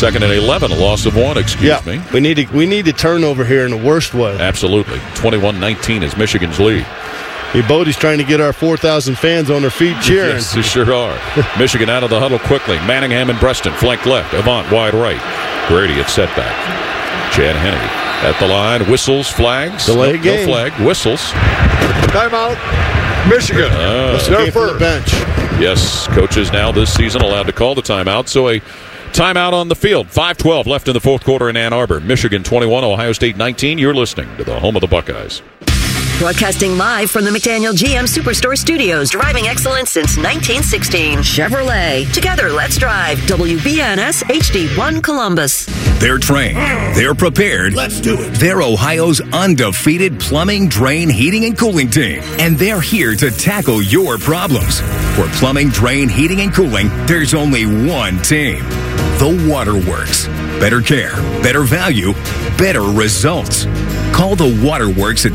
Second and 11, a loss of 1, excuse me. We need to turnover here in the worst way. Absolutely. 21-19 is Michigan's lead. Bodie's trying to get our 4,000 fans on their feet cheering. Yes, they sure are. Michigan out of the huddle quickly. Manningham and Breston flank left. Avant wide right. Grady at setback. Chad Henne at the line. Whistles, flags. Delay game. No flag. Whistles. Timeout. Michigan. They're first. Bench. Yes, coaches now this season allowed to call the timeout. So a timeout on the field. 5:12 left in the fourth quarter in Ann Arbor. Michigan 21, Ohio State 19. You're listening to the home of the Buckeyes. Broadcasting live from the McDaniel GM Superstore Studios. Driving excellence since 1916. Chevrolet. Together, let's drive. WBNS HD1 Columbus. They're trained. They're prepared. Let's do it. They're Ohio's undefeated plumbing, drain, heating, and cooling team. And they're here to tackle your problems. For plumbing, drain, heating, and cooling, there's only one team. The Waterworks. Better care, better value, better results. Call the Waterworks at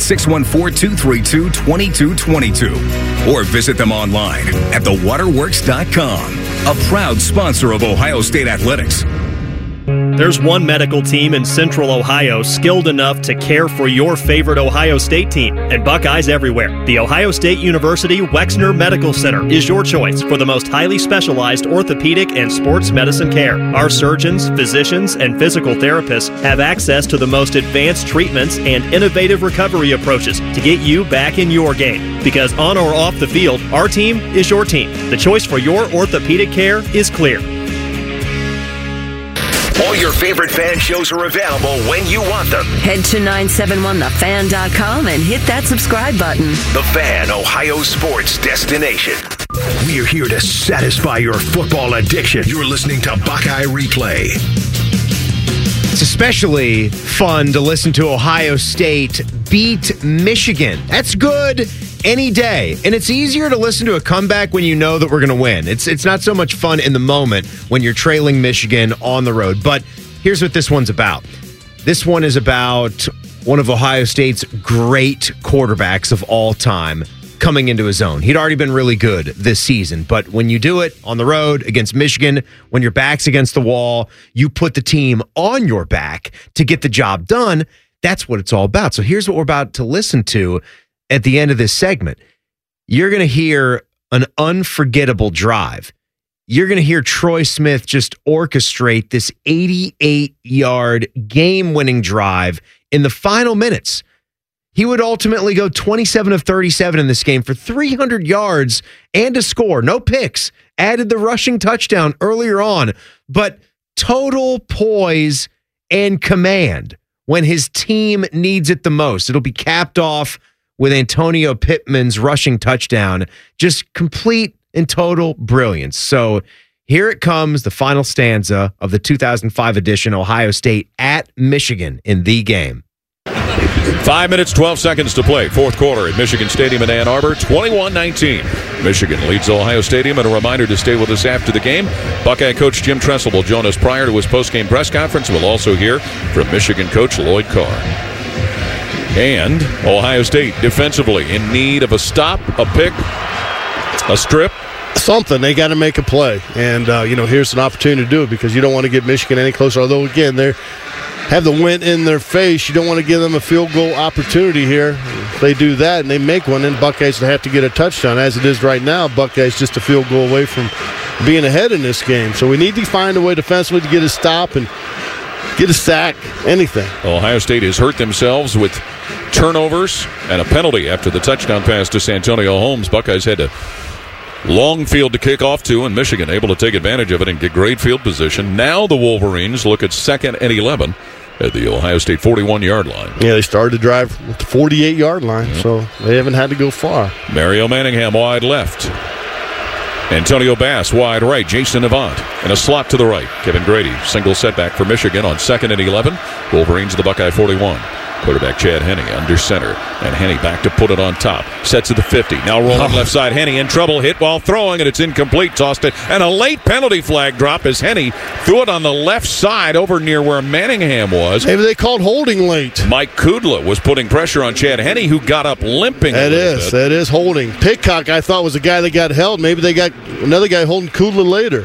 614-232-2222 or visit them online at thewaterworks.com. A proud sponsor of Ohio State Athletics. There's one medical team in Central Ohio skilled enough to care for your favorite Ohio State team, and Buckeyes everywhere. The Ohio State University Wexner Medical Center is your choice for the most highly specialized orthopedic and sports medicine care. Our surgeons, physicians, and physical therapists have access to the most advanced treatments and innovative recovery approaches to get you back in your game. Because on or off the field, our team is your team. The choice for your orthopedic care is clear. All your favorite fan shows are available when you want them. Head to 971thefan.com and hit that subscribe button. The Fan, Ohio sports destination. We're here to satisfy your football addiction. You're listening to Buckeye Replay. It's especially fun to listen to Ohio State beat Michigan. That's good any day. And it's easier to listen to a comeback when you know that we're going to win. It's not so much fun in the moment when you're trailing Michigan on the road. But here's what this one's about. This one is about one of Ohio State's great quarterbacks of all time coming into his own. He'd already been really good this season, but when you do it on the road against Michigan, when your back's against the wall, you put the team on your back to get the job done. That's what it's all about. So here's what we're about to listen to at the end of this segment. You're going to hear an unforgettable drive. You're going to hear Troy Smith just orchestrate this 88-yard game-winning drive in the final minutes. He would ultimately go 27 of 37 in this game for 300 yards and a score. No picks. Added the rushing touchdown earlier on, but total poise and command when his team needs it the most. It'll be capped off with Antonio Pittman's rushing touchdown. Just complete and total brilliance. So here it comes, the final stanza of the 2005 edition, Ohio State at Michigan in the game. 5 minutes, 12 seconds to play. Fourth quarter at Michigan Stadium in Ann Arbor, 21-19. Michigan leads Ohio Stadium, and a reminder to stay with us after the game. Buckeye coach Jim Tressel will join us prior to his post-game press conference. We'll also hear from Michigan coach Lloyd Carr. And Ohio State defensively in need of a stop, a pick, a strip. Something. They got to make a play. And, here's an opportunity to do it because you don't want to get Michigan any closer. Although, again, they have the win in their face. You don't want to give them a field goal opportunity here. If they do that and they make one, then Buckeyes will have to get a touchdown. As it is right now, Buckeyes just a field goal away from being ahead in this game. So we need to find a way defensively to get a stop and get a sack, anything. Ohio State has hurt themselves with turnovers and a penalty after the touchdown pass to Santonio Holmes. Buckeyes had a long field to kick off to, and Michigan able to take advantage of it and get great field position. Now the Wolverines look at 2nd and 11 at the Ohio State 41-yard line. Yeah, they started to drive at the 48-yard line, so they haven't had to go far. Mario Manningham wide left. Antonio Bass wide right. Jason Avant and a slot to the right. Kevin Grady, single setback for Michigan on 2nd and 11. Wolverines of the Buckeye 41. Quarterback Chad Henne under center. And Henne back to put it on top. Sets at the 50. Now rolling left side. Henne in trouble. Hit while throwing, and it's incomplete. Tossed it. And a late penalty flag drop as Henne threw it on the left side over near where Manningham was. Maybe they called holding late. Mike Kudla was putting pressure on Chad Henne, who got up limping. That is holding. Pitcock, I thought, was the guy that got held. Maybe they got another guy holding Kudla later.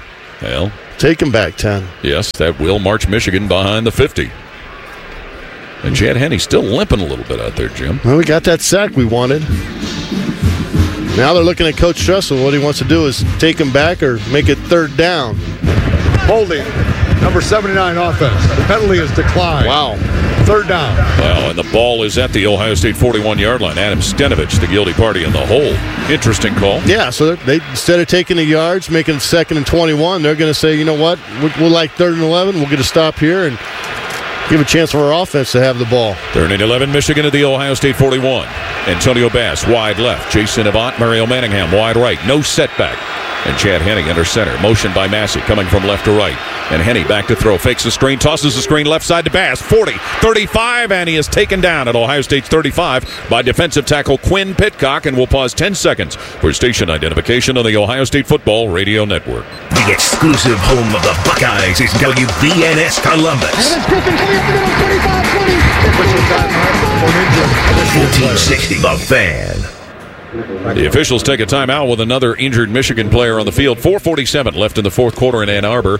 Well, take him back 10. Yes, that will march Michigan behind the 50. And Chad Henne still limping a little bit out there, Jim. Well, we got that sack we wanted. Now they're looking at Coach Tressel. What he wants to do is take him back or make it third down. Holding. Number 79 offense. The penalty is declined. Wow. Third down. Well, and the ball is at the Ohio State 41-yard line. Adam Stenovich, the guilty party in the hole. Interesting call. Yeah, so they instead of taking the yards, making it 2nd and 21, they're going to say, you know what, we're like 3rd and 11. We'll get a stop here and give a chance for our offense to have the ball. 3rd and 11, Michigan at the Ohio State 41. Antonio Bass, wide left. Jason Avant, Mario Manningham, wide right. No setback. And Chad Henne under center. Motion by Massey coming from left to right. And Henne back to throw. Fakes the screen. Tosses the screen left side to Bass. 40, 35. And he is taken down at Ohio State's 35 by defensive tackle Quinn Pitcock. And we'll pause 10 seconds for station identification on the Ohio State Football Radio Network. The exclusive home of the Buckeyes is WBNS Columbus. 1460 The Fan. The officials take a timeout with another injured Michigan player on the field. 4:47 left in the fourth quarter in Ann Arbor.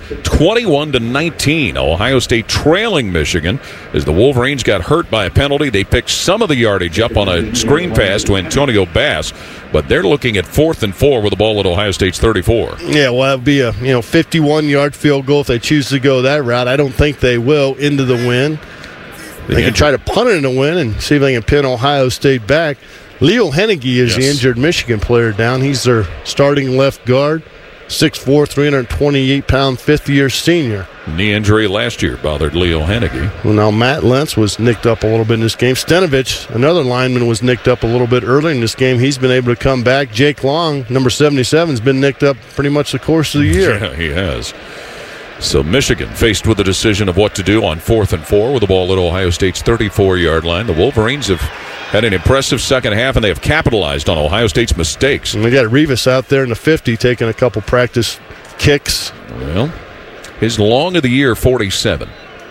21-19. Ohio State trailing Michigan as the Wolverines got hurt by a penalty. They picked some of the yardage up on a screen pass to Antonio Bass, but they're looking at 4th and 4 with the ball at Ohio State's 34. Yeah, well, that would be a 51-yard field goal if they choose to go that route. I don't think they will into the win. They can try to punt it in the win and see if they can pin Ohio State back. Leo Hennigy is the injured Michigan player down. He's their starting left guard, 6'4", 328-pound, fifth-year senior. Knee injury last year bothered Leo Hennigy. Well, now Matt Lentz was nicked up a little bit in this game. Stenovich, another lineman, was nicked up a little bit earlier in this game. He's been able to come back. Jake Long, number 77, has been nicked up pretty much the course of the year. Yeah, he has. So Michigan faced with the decision of what to do on 4th and 4 with the ball at Ohio State's 34-yard line. The Wolverines have had an impressive second half, and they have capitalized on Ohio State's mistakes. And we got Rivas out there in the 50 taking a couple practice kicks. Well, his long of the year, 47.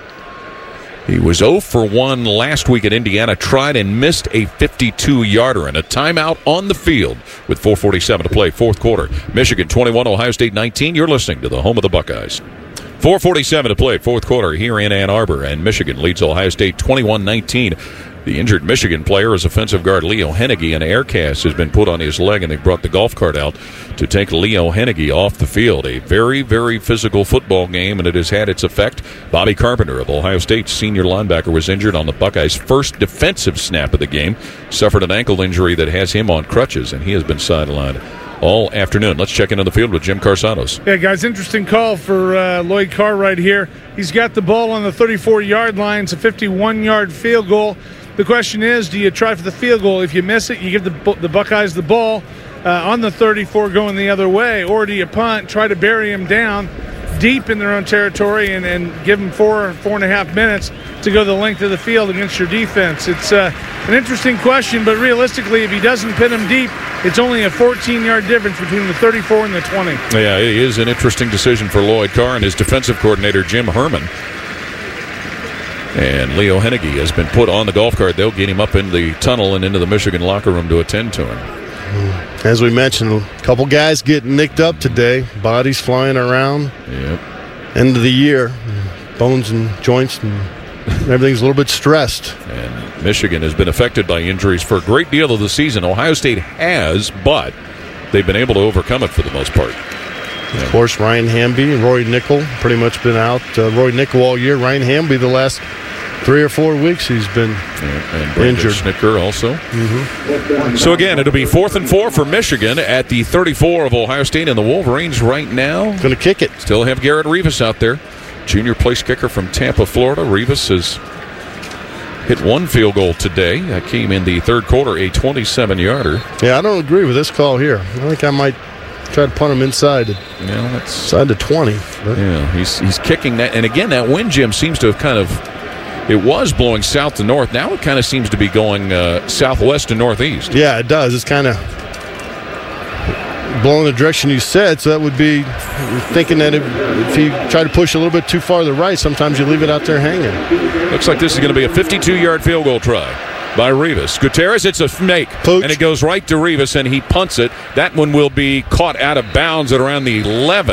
He was 0 for 1 last week at Indiana, tried and missed a 52-yarder and a timeout on the field with 4:47 to play, fourth quarter. Michigan 21, Ohio State 19. You're listening to the home of the Buckeyes. 4:47 to play, fourth quarter here in Ann Arbor, and Michigan leads Ohio State 21-19. The injured Michigan player is offensive guard Leo Hennigy. An air cast has been put on his leg, and they brought the golf cart out to take Leo Hennigy off the field. A very, very physical football game, and it has had its effect. Bobby Carpenter of Ohio State, senior linebacker, was injured on the Buckeyes' first defensive snap of the game. Suffered an ankle injury that has him on crutches, and he has been sidelined all afternoon. Let's check into the field with Jim Carsanos. Yeah, guys, interesting call for Lloyd Carr right here. He's got the ball on the 34-yard line. It's a 51-yard field goal. The question is, do you try for the field goal? If you miss it, you give the Buckeyes the ball on the 34 going the other way, or do you punt, try to bury him down deep in their own territory and give them 4.5 minutes to go the length of the field against your defense? It's an interesting question, but realistically, if he doesn't pin him deep, it's only a 14-yard difference between the 34 and the 20. Yeah, it is an interesting decision for Lloyd Carr and his defensive coordinator, Jim Herman. And Leo Hennigy has been put on the golf cart. They'll get him up in the tunnel and into the Michigan locker room to attend to him. As we mentioned, a couple guys getting nicked up today. Bodies flying around. Yep. End of the year. Bones and joints and everything's a little bit stressed. And Michigan has been affected by injuries for a great deal of the season. Ohio State has, but they've been able to overcome it for the most part. Of course, Ryan Hamby and Roy Nickel pretty much been out. Roy Nickel all year. Ryan Hamby the last 3 or 4 weeks he's been and injured. Snicker also. So again, it'll be 4th and 4 for Michigan at the 34 of Ohio State, and the Wolverines right now going to kick it. Still have Garrett Rivas out there, junior place kicker from Tampa, Florida. Rivas has hit one field goal today. That came in the third quarter, a 27-yarder. Yeah, I don't agree with this call here. I think I might try to punt him inside the 20. But. Yeah, he's kicking that. And again, that wind, Jim, seems to have kind of, it was blowing south to north. Now it kind of seems to be going southwest to northeast. Yeah, it does. It's kind of blowing the direction you said, so that would be thinking that if you try to push a little bit too far to the right, sometimes you leave it out there hanging. Looks like this is going to be a 52-yard field goal try by Rivas. Gutierrez, it's a snake, and it goes right to Rivas, and he punts it. That one will be caught out of bounds at around the 11.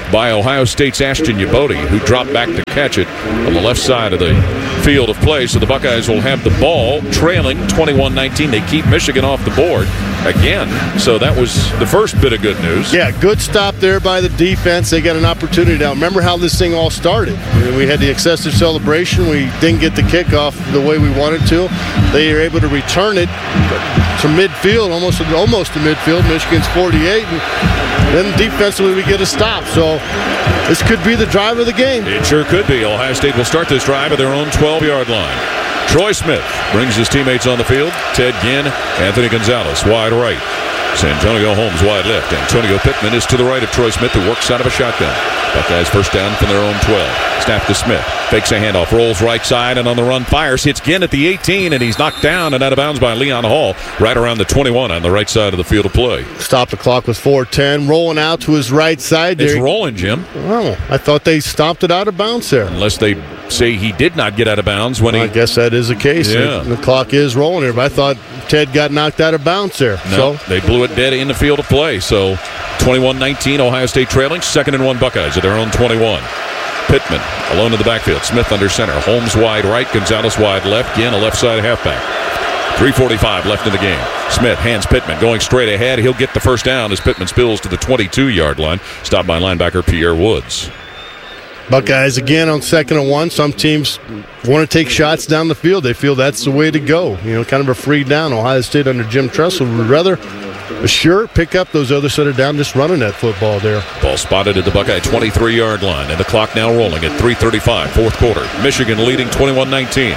by Ohio State's Ashton Yebote, who dropped back to catch it on the left side of the field of play. So the Buckeyes will have the ball trailing 21-19. They keep Michigan off the board again. So that was the first bit of good news. Yeah, good stop there by the defense. They got an opportunity now. Remember how this thing all started. We had the excessive celebration. We didn't get the kickoff the way we wanted to. They were able to return it to midfield, almost to midfield. Michigan's 48, and then defensively we get a stop. So this could be the drive of the game. It sure could be. Ohio State will start this drive at their own 12-yard line. Troy Smith brings his teammates on the field. Ted Ginn, Anthony Gonzalez, wide right. Santonio Holmes wide left. Antonio Pittman is to the right of Troy Smith, who works out of a shotgun. Buckeyes first down from their own 12. Snap to Smith. Fakes a handoff. Rolls right side and on the run fires. Hits Ginn at the 18, and he's knocked down and out of bounds by Leon Hall right around the 21 on the right side of the field of play. Stop the clock with 4:10. Rolling out to his right side. It's rolling, Jim. Oh, I thought they stomped it out of bounds there. Unless they say he did not get out of bounds when I guess that is the case. Yeah. The clock is rolling here, but I thought Ted got knocked out of bounds there. No, they blew it dead in the field of play. So 21-19, Ohio State trailing. 2nd and 1 Buckeyes at their own 21. Pittman alone in the backfield. Smith under center. Holmes wide right. Gonzalez wide left. Ginn a left side halfback. 3:45 left in the game. Smith hands Pittman going straight ahead. He'll get the first down as Pittman spills to the 22-yard line. Stopped by linebacker Pierre Woods. Buckeyes again on 2nd and 1. Some teams want to take shots down the field. They feel that's the way to go. You know, kind of a free down. Ohio State under Jim Tressel would rather pick up those others that are down just running that football there. Ball spotted at the Buckeye 23-yard line, and the clock now rolling at 3:35, fourth quarter. Michigan leading 21-19.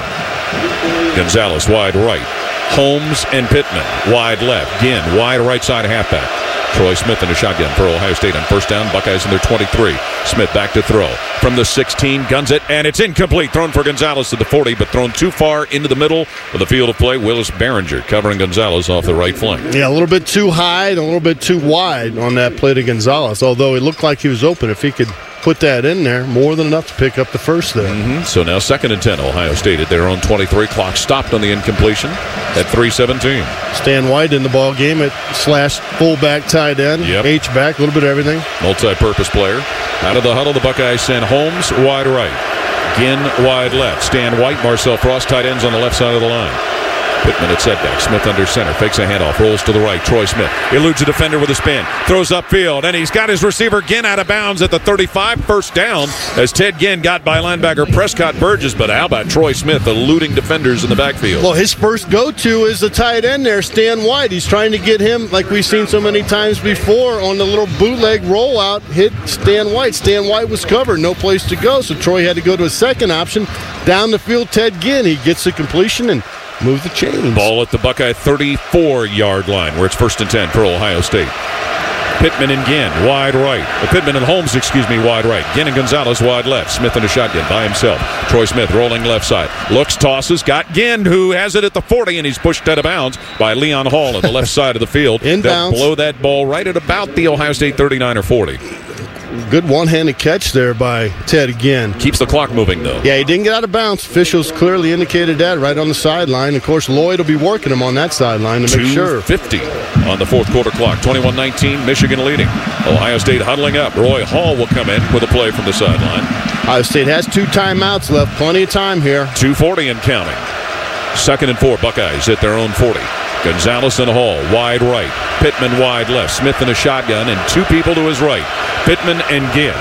Gonzalez wide right. Holmes and Pittman wide left. Ginn wide right side halfback. Troy Smith in a shotgun for Ohio State on first down. Buckeyes in their 23. Smith back to throw. From the 16, guns it, and it's incomplete. Thrown for Gonzalez to the 40, but thrown too far into the middle of the field of play. Willis Behringer covering Gonzalez off the right flank. Yeah, a little bit too high and a little bit too wide on that play to Gonzalez, although it looked like he was open. If he could put that in there, more than enough to pick up the first there. So now 2nd and 10, Ohio State at their own 23. Clock stopped on the incompletion at 3:17. Stan White in the ball game at slash fullback, tight end, H-back, a little bit of everything. Multi-purpose player. Out of the huddle, the Buckeyes send Holmes wide right. Ginn wide left. Stan White, Marcel Frost, tight ends on the left side of the line. Pittman at setback. Smith under center. Fakes a handoff. Rolls to the right. Troy Smith eludes a defender with a spin. Throws upfield. And he's got his receiver Ginn out of bounds at the 35. First down as Ted Ginn got by linebacker Prescott Burgess. But how about Troy Smith eluding defenders in the backfield? Well, his first go-to is the tight end there, Stan White. He's trying to get him, like we've seen so many times before, on the little bootleg rollout, hit Stan White. Stan White was covered. No place to go. So Troy had to go to a second option. Down the field, Ted Ginn. He gets the completion and move the chains. Ball at the Buckeye 34-yard line, where it's 1st and 10 for Ohio State. Pittman and Ginn wide right. Pittman and Holmes, wide right. Ginn and Gonzalez wide left. Smith in a shotgun by himself. Troy Smith rolling left side. Looks, tosses, got Ginn, who has it at the 40, and he's pushed out of bounds by Leon Hall on the left side of the field. They'll blow that ball right at about the Ohio State 39 or 40. Good one-handed catch there by Ted again. Keeps the clock moving, though. Yeah, he didn't get out of bounds. Officials clearly indicated that right on the sideline. Of course, Lloyd will be working him on that sideline to make sure. 2:50 on the fourth quarter clock. 21-19, Michigan leading. Ohio State huddling up. Roy Hall will come in with a play from the sideline. Ohio State has 2 timeouts left. Plenty of time here. 2:40 and counting. 2nd and 4, Buckeyes at their own 40. Gonzalez and Hall wide right. Pittman wide left. Smith in a shotgun and 2 people to his right. Pittman and Ginn.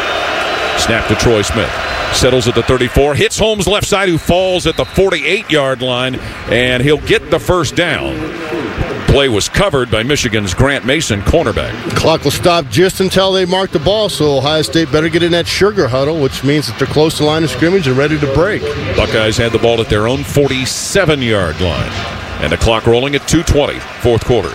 Snap to Troy Smith. Settles at the 34. Hits Holmes left side, who falls at the 48-yard line, and he'll get the first down. Play was covered by Michigan's Grant Mason, cornerback. Clock will stop just until they mark the ball, so Ohio State better get in that sugar huddle, which means that they're close to the line of scrimmage and ready to break. Buckeyes had the ball at their own 47-yard line. And the clock rolling at 2:20, fourth quarter.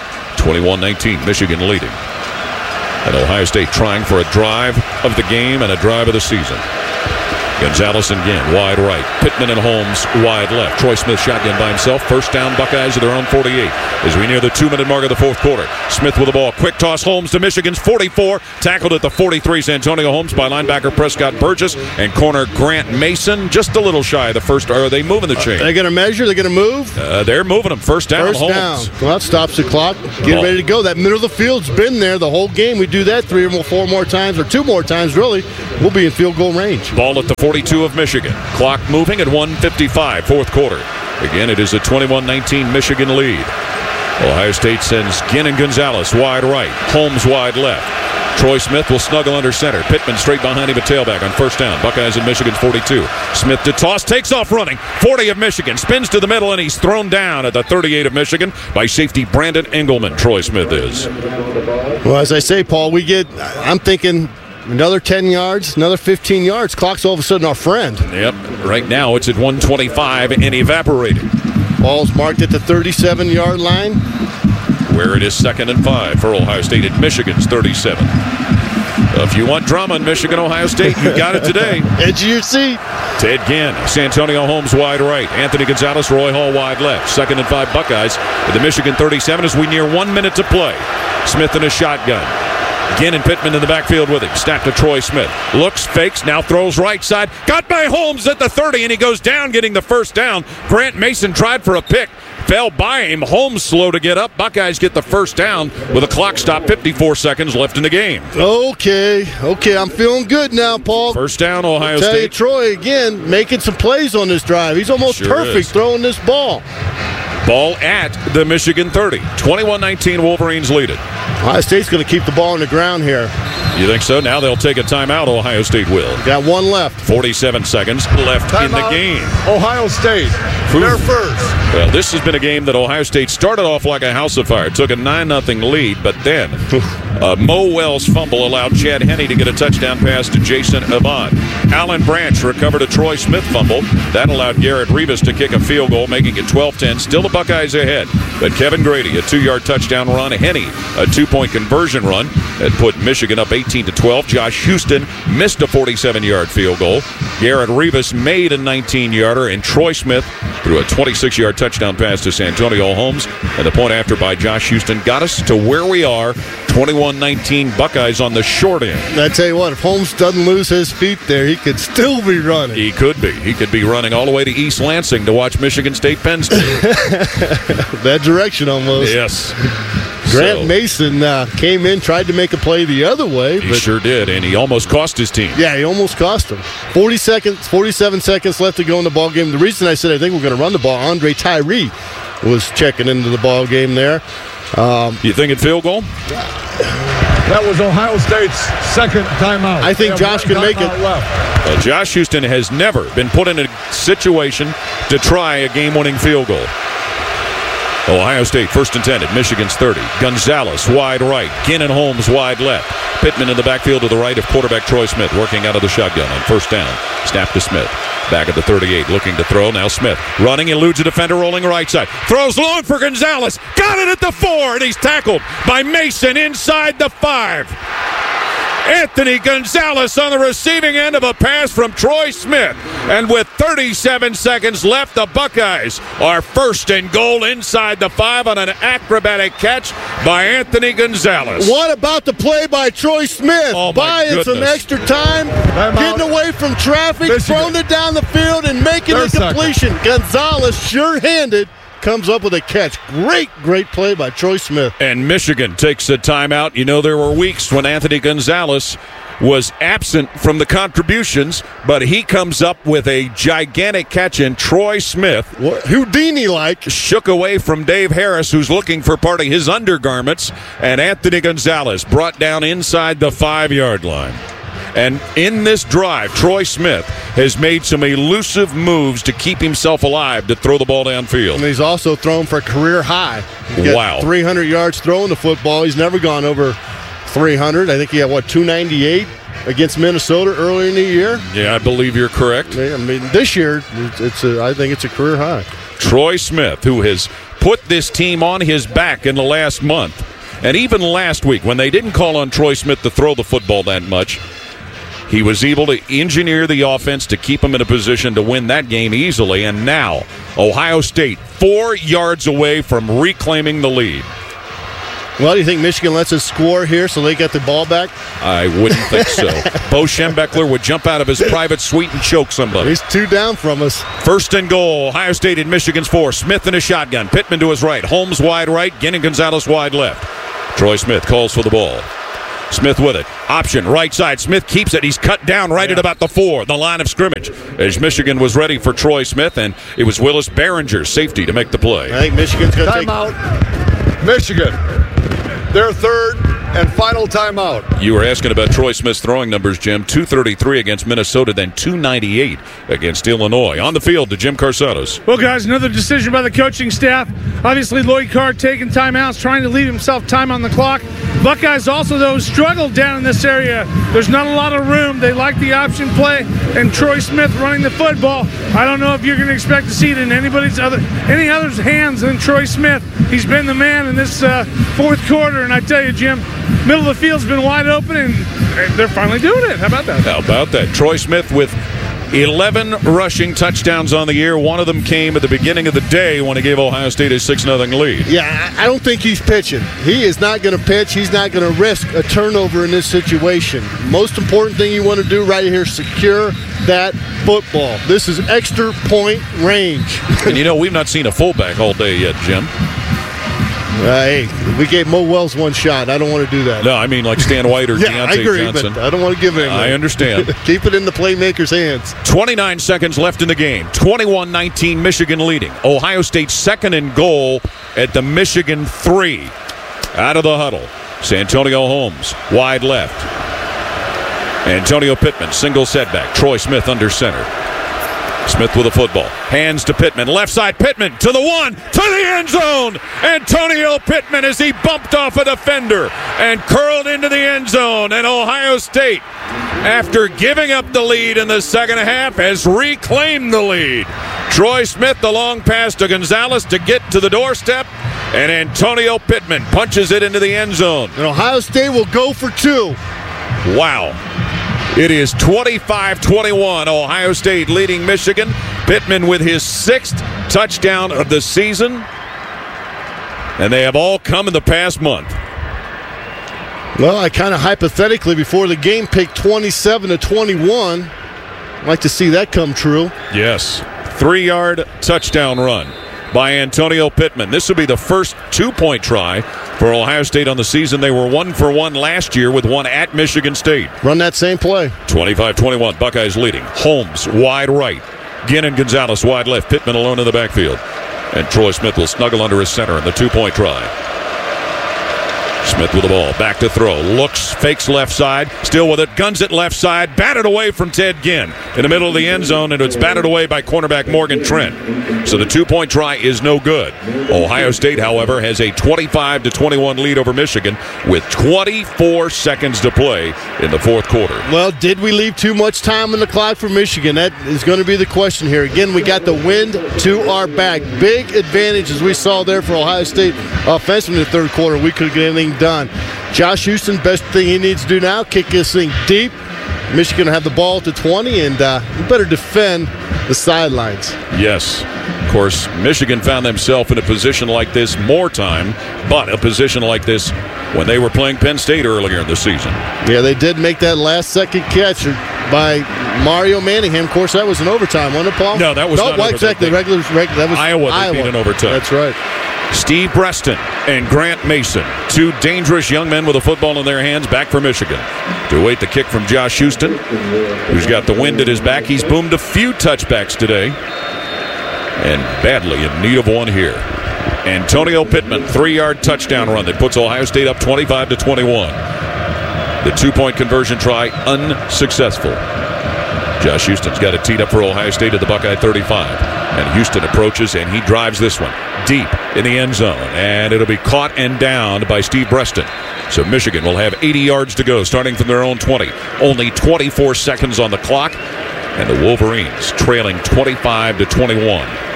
21-19, Michigan leading. And Ohio State trying for a drive of the game and a drive of the season. Gonzalez again, wide right. Pittman and Holmes wide left. Troy Smith shotgun by himself. First down, Buckeyes at their own 48 as we near the 2-minute mark of the fourth quarter. Smith with the ball. Quick toss, Holmes to Michigan's 44. Tackled at the 43, Santonio Holmes by linebacker Prescott Burgess and corner Grant Mason. Just a little shy of the first. Are they moving the chain? They're going to measure. They're going to move. They're moving them. First down, First Holmes. down. Well, that stops the clock. Get ready to go. That middle of the field's been there the whole game. We do that 3 or 4 more times, or 2 more times, really. We'll be in field goal range. Ball at the 42 of Michigan. Clock moving at 1:55, fourth quarter. Again, it is a 21-19 Michigan lead. Ohio State sends Ginn Gonzalez wide right. Holmes wide left. Troy Smith will snuggle under center. Pittman straight behind him at tailback on first down. Buckeyes in Michigan's 42. Smith to toss, takes off running. 40 of Michigan, spins to the middle, and he's thrown down at the 38 of Michigan by safety Brandon Engelman. Troy Smith is. Well, as I say, Paul, I'm thinking another 10 yards, another 15 yards. Clock's all of a sudden our friend. Yep. Right now it's at 1:25 and evaporating. Ball's marked at the 37-yard line. Where it is 2nd and 5 for Ohio State at Michigan's 37. If you want drama in Michigan, Ohio State, you got it today. Edge of your seat. Ted Ginn, Santonio Holmes wide right. Anthony Gonzalez, Roy Hall wide left. 2nd and 5 Buckeyes at the Michigan 37 as we near 1 minute to play. Smith in a shotgun. Ginn and Pittman in the backfield with him. Snap to Troy Smith. Looks, fakes, now throws right side. Got by Holmes at the 30, and he goes down getting the first down. Grant Mason tried for a pick. Fell by him. Holmes slow to get up. Buckeyes get the first down with a clock stop. 54 seconds left in the game. Okay, I'm feeling good now, Paul. First down, Ohio I'll tell State. you, Troy, again, making some plays on this drive. He's almost perfect throwing this ball. Ball at the Michigan 30. 21-19, Wolverines lead it. Ohio State's going to keep the ball on the ground here. You think so? Now they'll take a timeout. Ohio State will. Got 1 left. 47 seconds left in the game. Ohio State, they're first. Well, this has been a game that Ohio State started off like a house of fire. Took a 9-0 lead, but then Mo Wells' fumble allowed Chad Henne to get a touchdown pass to Jason Avant. Alan Branch recovered a Troy Smith fumble. That allowed Garrett Rivas to kick a field goal, making it 12-10. Still the Buckeyes ahead. But Kevin Grady, a 2-yard touchdown run. Henne, a 2-point conversion run that put Michigan up 18-12. Josh Houston missed a 47-yard field goal. Garrett Rivas made a 19-yarder, and Troy Smith threw a 26-yard touchdown pass to Santonio Holmes. And the point after by Josh Houston got us to where we are, 21-19 Buckeyes on the short end. I tell you what, if Holmes doesn't lose his feet there, he could still be running. He could be. He could be running all the way to East Lansing to watch Michigan State Penn State. That direction almost. Yes. Grant Mason came in, tried to make a play the other way. He sure did, and he almost cost his team. Yeah, he almost cost him. 47 seconds left to go in the ball game. The reason I said I think we're going to run the ball, Andre Tyree was checking into the ball game there. You think it field goal? That was Ohio State's second timeout. I think Josh can make it. Josh Houston has never been put in a situation to try a game-winning field goal. Ohio State, 1st and 10 at Michigan's 30. Gonzalez wide right. Ginn and Holmes wide left. Pittman in the backfield to the right of quarterback Troy Smith, working out of the shotgun on first down. Snap to Smith. Back at the 38, looking to throw. Now Smith running, eludes a defender, rolling right side. Throws long for Gonzalez. Got it at the 4, and he's tackled by Mason inside the 5. Anthony Gonzalez on the receiving end of a pass from Troy Smith. And with 37 seconds left, the Buckeyes are 1st and goal inside the 5 on an acrobatic catch by Anthony Gonzalez. What about the play by Troy Smith? Buying some extra time, getting away from traffic, throwing it down the field, and making the completion. Gonzalez, sure-handed, comes up with a catch. Great play by Troy Smith. And Michigan takes a timeout. You know, there were weeks when Anthony Gonzalez was absent from the contributions, but he comes up with a gigantic catch, and Troy Smith, Houdini-like, shook away from Dave Harris, who's looking for part of his undergarments, and Anthony Gonzalez brought down inside the 5-yard line. And in this drive, Troy Smith has made some elusive moves to keep himself alive to throw the ball downfield. And he's also thrown for a career high. Wow. 300 yards throwing the football. He's never gone over 300. I think he had, 298 against Minnesota early in the year? Yeah, I believe you're correct. I mean, this year, I think it's a career high. Troy Smith, who has put this team on his back in the last month, and even last week when they didn't call on Troy Smith to throw the football that much, He was able to engineer the offense to keep him in a position to win that game easily, and now Ohio State 4 yards away from reclaiming the lead. Well, do you think Michigan lets us score here so they get the ball back? I wouldn't think so. Bo Schembechler would jump out of his private suite and choke somebody. He's 2 down from us. First and goal. Ohio State in Michigan's 4. Smith in a shotgun. Pittman to his right. Holmes wide right. Guinan Gonzalez wide left. Troy Smith calls for the ball. Smith with it. Option, right side. Smith keeps it. He's cut down right at about the 4, the line of scrimmage, as Michigan was ready for Troy Smith, and it was Willis Behringer, safety, to make the play. I think Michigan's going to take... Timeout. Michigan. Their third and final timeout. You were asking about Troy Smith's throwing numbers, Jim. 233 against Minnesota, then 298 against Illinois. On the field to Jim Carsados. Well, guys, another decision by the coaching staff. Obviously, Lloyd Carr taking timeouts, trying to leave himself time on the clock. Buckeyes also, though, struggled down in this area. There's not a lot of room. They like the option play, and Troy Smith running the football. I don't know if you're going to expect to see it in any other's hands than Troy Smith. He's been the man in this fourth quarter, and I tell you, Jim, middle of the field's been wide open, and they're finally doing it. How about that? How about that? Troy Smith with 11 rushing touchdowns on the year. One of them came at the beginning of the day when he gave Ohio State a 6-0 lead. Yeah, I don't think he's pitching. He is not going to pitch. He's not going to risk a turnover in this situation. Most important thing you want to do right here is secure that football. This is extra point range. And you know, we've not seen a fullback all day yet, Jim. Hey, we gave Mo Wells one shot. I don't want to do that. No, I mean like Stan White or I agree, Johnson. But I don't want to give him. I understand. Keep it in the playmaker's hands. 29 seconds left in the game. 21-19, Michigan leading. Ohio State second and goal at the Michigan 3. Out of the huddle. Santonio Holmes, wide left. Antonio Pittman, single setback. Troy Smith under center. Smith with the football. Hands to Pittman. Left side, Pittman to the 1, to the end zone. Antonio Pittman as he bumped off a defender and curled into the end zone. And Ohio State, after giving up the lead in the second half, has reclaimed the lead. Troy Smith, the long pass to Gonzalez to get to the doorstep. And Antonio Pittman punches it into the end zone. And Ohio State will go for 2. Wow. It is 25-21, Ohio State leading Michigan. Pittman with his 6th touchdown of the season. And they have all come in the past month. Well, I kind of hypothetically before the game picked 27-21. I'd like to see that come true. Yes. 3-yard touchdown run by Antonio Pittman. This will be the first 2-point try for Ohio State on the season. They were 1 for 1 last year with one at Michigan State. Run that same play. 25-21, Buckeyes leading. Holmes wide right. Guinan Gonzalez wide left. Pittman alone in the backfield. And Troy Smith will snuggle under his center in the 2-point try. Smith with the ball, back to throw, looks, fakes left side, still with it, guns it left side, batted away from Ted Ginn in the middle of the end zone, and it's batted away by cornerback Morgan Trent. So the 2-point try is no good. Ohio State, however, has a 25-21 lead over Michigan with 24 seconds to play in the fourth quarter. Well, did we leave too much time on the clock for Michigan? That is going to be the question here. Again, we got the wind to our back. Big advantage, as we saw there for Ohio State offensively in the third quarter. We could get anything done. Josh Houston, best thing he needs to do now, kick this thing deep. Michigan will have the ball to 20, and we better defend the sidelines. Yes. Of course, Michigan found themselves in a position like this more time, but a position like this when they were playing Penn State earlier in the season. Yeah, they did make that last-second catch by Mario Manningham. Of course, that was an overtime, wasn't it, Paul? No, that was not overtime. Exactly. That was Iowa. They beat an overtime. That's right. Steve Breston and Grant Mason, 2 dangerous young men with a football in their hands, back for Michigan. To await the kick from Josh Houston, who's got the wind at his back. He's boomed a few touchbacks today, and badly in need of one here. Antonio Pittman, 3-yard touchdown run that puts Ohio State up 25-21. The 2-point conversion try unsuccessful. Josh Houston's got it teed up for Ohio State at the Buckeye 35. And Houston approaches, and he drives this one deep in the end zone. And it'll be caught and downed by Steve Breston. So Michigan will have 80 yards to go, starting from their own 20. Only 24 seconds on the clock. And the Wolverines trailing 25-21.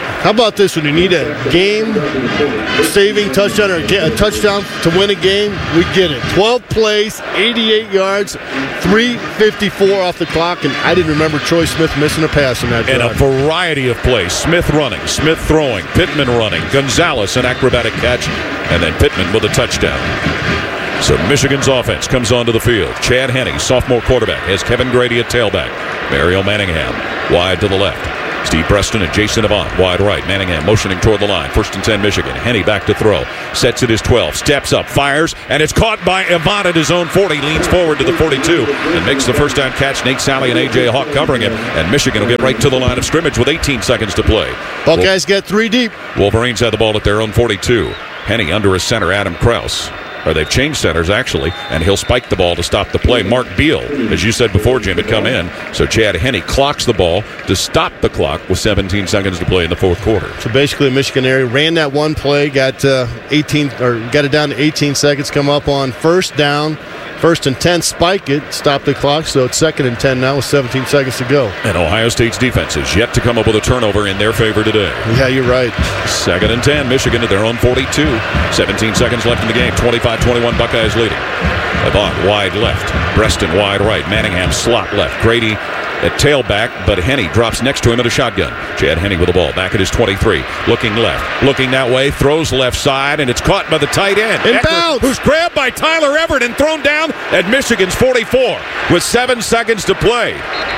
How about this? When you need a game-saving touchdown or a touchdown to win a game, we get it. 12 plays, 88 yards, 3:54 off the clock, and I didn't remember Troy Smith missing a pass in that drive. And a variety of plays. Smith running, Smith throwing, Pittman running, Gonzalez an acrobatic catch, and then Pittman with a touchdown. So Michigan's offense comes onto the field. Chad Henne, sophomore quarterback, has Kevin Grady at tailback. Mario Manningham wide to the left. Steve Preston and Jason Avant wide right. Manningham motioning toward the line. 1st and 10 Michigan. Henne back to throw. Sets at his 12. Steps up. Fires. And it's caught by Avant at his own 40. Leans forward to the 42 and makes the first down catch. Nate Sally and A.J. Hawk covering him. And Michigan will get right to the line of scrimmage with 18 seconds to play. Buckeyes get 3 deep. Wolverines have the ball at their own 42. Henne under his center, Adam Krause. Or they've changed centers, actually, and he'll spike the ball to stop the play. Mark Beal, as you said before, Jim, had come in. So Chad Henne clocks the ball to stop the clock with 17 seconds to play in the fourth quarter. So basically, Michigan area ran that one play, got it down to 18 seconds, come up on first down. 1st and 10, spike it, stop the clock, so it's 2nd and 10 now with 17 seconds to go. And Ohio State's defense has yet to come up with a turnover in their favor today. Yeah, you're right. 2nd and 10, Michigan at their own 42. 17 seconds left in the game, 25-21, Buckeyes leading. Avant wide left, Preston wide right, Manningham slot left, Grady at tailback, but Henne drops next to him at a shotgun. Chad Henne with the ball, back at his 23, looking left, looking that way, throws left side, and it's caught by the tight end. Inbounds! Who's grabbed by Tyler Everett and thrown down at Michigan's 44 with 7 seconds to play.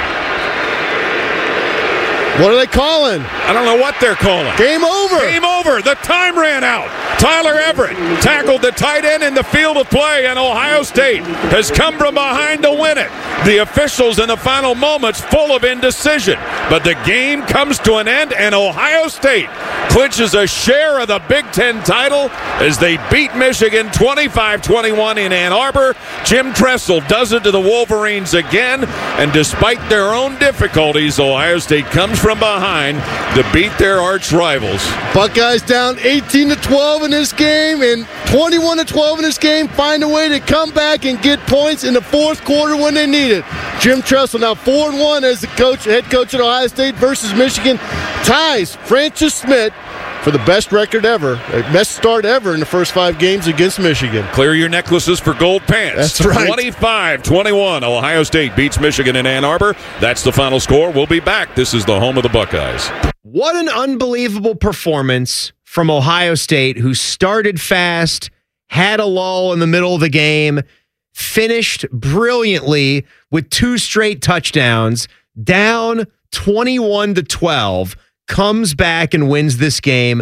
What are they calling? I don't know what they're calling. Game over. Game over. The time ran out. Tyler Everett tackled the tight end in the field of play, and Ohio State has come from behind to win it. The officials in the final moments full of indecision. But the game comes to an end, and Ohio State clinches a share of the Big Ten title as they beat Michigan 25-21 in Ann Arbor. Jim Tressel does it to the Wolverines again, and despite their own difficulties, Ohio State comes from behind to beat their arch rivals. Buckeyes down 18-12 in this game and 21-12 in this game. Find a way to come back and get points in the fourth quarter when they need it. Jim Tressel now 4-1 as the head coach at Ohio State versus Michigan. Ties Francis Smith for the best record ever, best start ever in the first 5 games against Michigan. Clear your necklaces for gold pants. That's right. 25-21. Ohio State beats Michigan in Ann Arbor. That's the final score. We'll be back. This is the home of the Buckeyes. What an unbelievable performance from Ohio State, who started fast, had a lull in the middle of the game, finished brilliantly with 2 straight touchdowns, down 21-12. Comes back and wins this game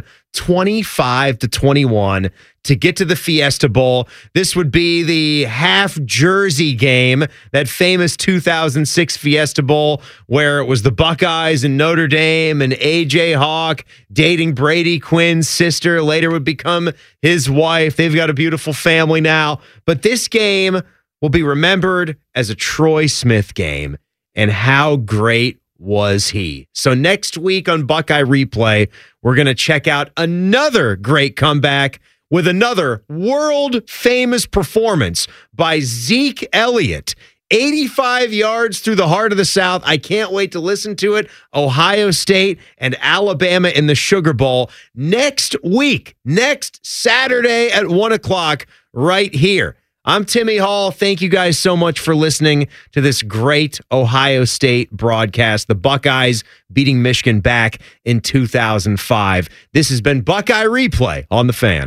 25-21 to get to the Fiesta Bowl. This would be the half jersey game, that famous 2006 Fiesta Bowl where it was the Buckeyes and Notre Dame and A.J. Hawk dating Brady Quinn's sister, later would become his wife. They've got a beautiful family now. But this game will be remembered as a Troy Smith game. And how great was he? So next week on Buckeye Replay, we're going to check out another great comeback with another world-famous performance by Zeke Elliott. 85 yards through the heart of the South. I can't wait to listen to it. Ohio State and Alabama in the Sugar Bowl next week, next Saturday at 1 o'clock right here. I'm Timmy Hall. Thank you guys so much for listening to this great Ohio State broadcast. The Buckeyes beating Michigan back in 2005. This has been Buckeye Replay on The Fan.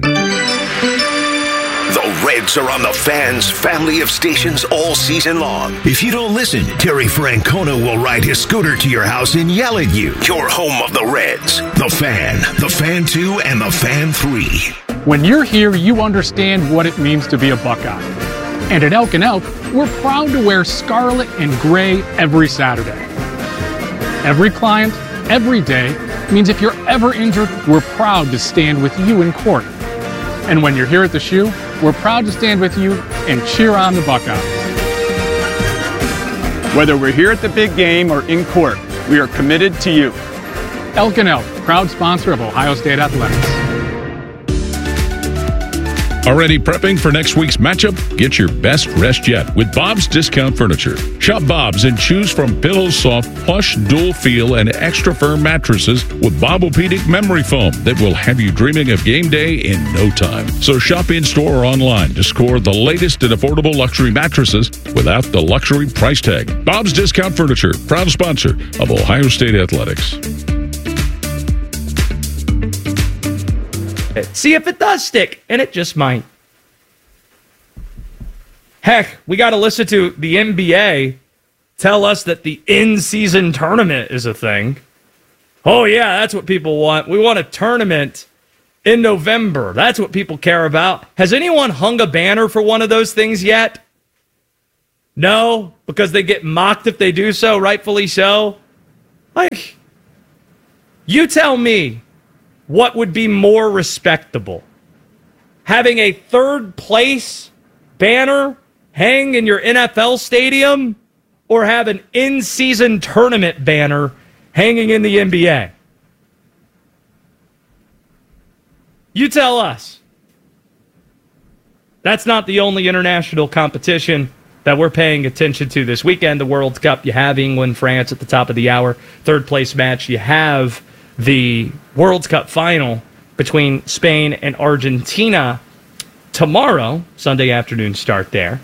The Reds are on The Fan's family of stations all season long. If you don't listen, Terry Francona will ride his scooter to your house and yell at you. Your home of the Reds. The Fan, The Fan 2, and The Fan 3. When you're here, you understand what it means to be a Buckeye. And at Elk & Elk, we're proud to wear scarlet and gray every Saturday. Every client, every day, means if you're ever injured, we're proud to stand with you in court. And when you're here at the Shoe, we're proud to stand with you and cheer on the Buckeyes. Whether we're here at the big game or in court, we are committed to you. Elk & Elk, proud sponsor of Ohio State Athletics. Already prepping for next week's matchup? Get your best rest yet with Bob's Discount Furniture. Shop Bob's and choose from Pillows Soft plush dual feel and extra firm mattresses with Bobopedic memory foam that will have you dreaming of game day in no time. So shop in store or online to score the latest and affordable luxury mattresses without the luxury price tag. Bob's Discount Furniture, proud sponsor of Ohio State Athletics. See if it does stick, and it just might. Heck, we got to listen to the NBA tell us that the in-season tournament is a thing. Oh, yeah, that's what people want. We want a tournament in November. That's what people care about. Has anyone hung a banner for one of those things yet? No, because they get mocked if they do so, rightfully so. Like, you tell me. What would be more respectable? Having a third place banner hang in your NFL stadium or have an in-season tournament banner hanging in the NBA? You tell us. That's not the only international competition that we're paying attention to this weekend. The World Cup, you have England, France at the top of the hour. Third place match, you have the World Cup final between Spain and Argentina tomorrow, Sunday afternoon start there.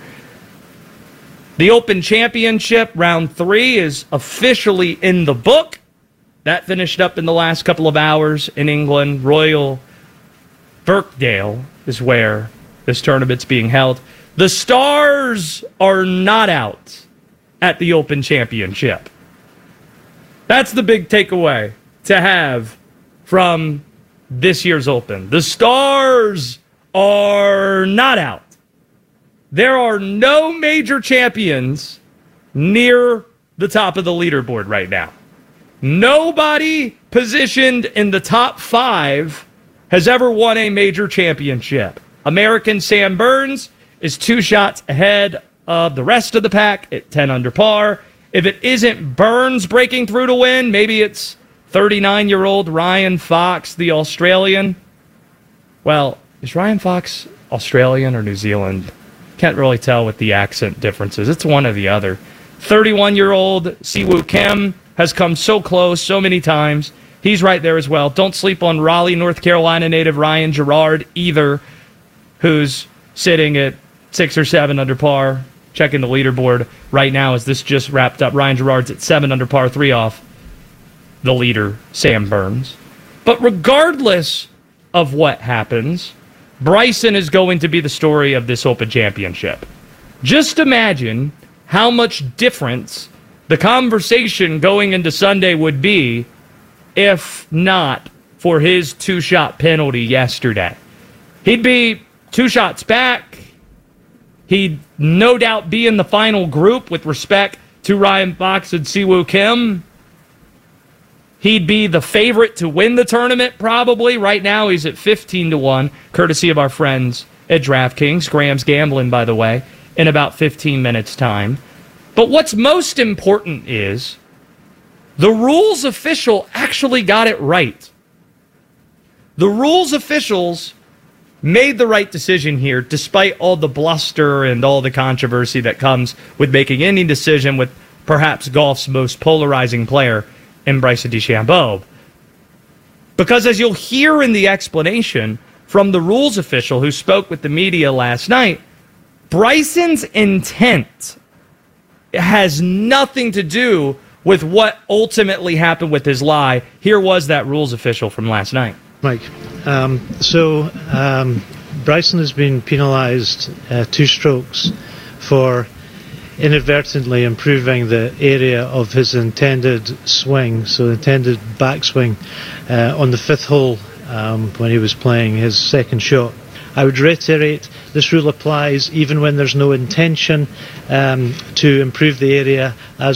The Open Championship, round 3, is officially in the book. That finished up in the last couple of hours in England. Royal Birkdale is where this tournament's being held. The stars are not out at the Open Championship. That's the big takeaway to have from this year's Open. The stars are not out. There are no major champions near the top of the leaderboard right now. Nobody positioned in the top 5 has ever won a major championship. American Sam Burns is 2 shots ahead of the rest of the pack at 10 under par. If it isn't Burns breaking through to win, maybe it's 39-year-old Ryan Fox, the Australian. Well, is Ryan Fox Australian or New Zealand? Can't really tell with the accent differences. It's one or the other. 31-year-old Siwoo Kim has come so close so many times. He's right there as well. Don't sleep on Raleigh, North Carolina native Ryan Gerard either, who's sitting at 6 or 7 under par. Checking the leaderboard right now as this just wrapped up. Ryan Gerard's at 7 under par, 3 off the leader, Sam Burns. But regardless of what happens, Bryson is going to be the story of this Open Championship. Just imagine how much difference the conversation going into Sunday would be if not for his 2-shot penalty yesterday. He'd be 2 shots back. He'd no doubt be in the final group with respect to Ryan Fox and Siwoo Kim. He'd be the favorite to win the tournament, probably. Right now, he's at 15-1, courtesy of our friends at DraftKings. Graham's gambling, by the way, in about 15 minutes' time. But what's most important is the rules official actually got it right. The rules officials made the right decision here, despite all the bluster and all the controversy that comes with making any decision with perhaps golf's most polarizing player in Bryson DeChambeau. Because as you'll hear in the explanation from the rules official who spoke with the media last night, Bryson's intent has nothing to do with what ultimately happened with his lie. Here was that rules official from last night. Mike, Bryson has been penalised 2 strokes for inadvertently improving the area of his intended swing, so the intended backswing on the 5th hole when he was playing his second shot. I would reiterate, this rule applies even when there's no intention to improve the area. As